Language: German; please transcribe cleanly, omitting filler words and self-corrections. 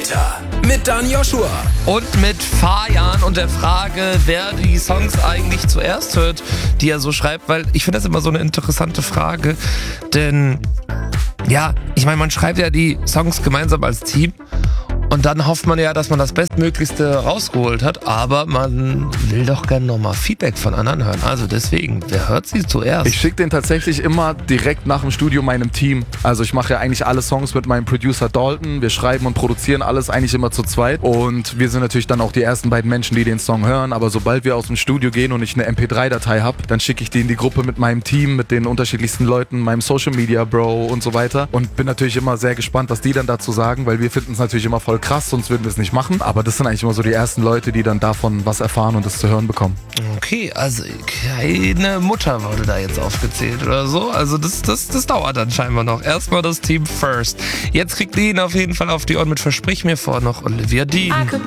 Elfmeter mit Dan Joshua. Und mit Fajan und der Frage, wer die Songs eigentlich zuerst hört, die er so schreibt, weil ich finde das immer so eine interessante Frage, denn ja, ich meine, man schreibt ja die Songs gemeinsam als Team und dann hofft man ja, dass man das Bestmöglichste rausgeholt hat, aber man will doch gerne nochmal Feedback von anderen hören. Also deswegen, wer hört sie zuerst? Ich schicke den tatsächlich immer direkt nach dem Studio meinem Team. Also ich mache ja eigentlich alle Songs mit meinem Producer Dalton. Wir schreiben und produzieren alles eigentlich immer zu zweit. Und wir sind natürlich dann auch die ersten beiden Menschen, die den Song hören. Aber sobald wir aus dem Studio gehen und ich eine MP3-Datei habe, dann schicke ich die in die Gruppe mit meinem Team, mit den unterschiedlichsten Leuten, meinem Social Media Bro und so weiter. Und bin natürlich immer sehr gespannt, was die dann dazu sagen, weil wir finden es natürlich immer voll krass, sonst würden wir es nicht machen. Aber das sind eigentlich immer so die ersten Leute, die dann davon was erfahren und das zu hören bekommen. Okay, also keine Mutter wurde da jetzt aufgezählt oder so. Also das dauert dann scheinbar noch. Erstmal das Team first. Jetzt kriegt ihr ihn auf jeden Fall auf die Ohren mit Versprich mir vor noch Olivia Dean.